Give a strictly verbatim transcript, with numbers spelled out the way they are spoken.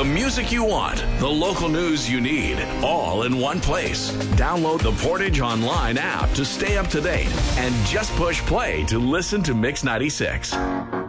The music you want, the local news you need, all in one place. Download the Portage Online app to stay up to date and just push play to listen to Mix ninety-six.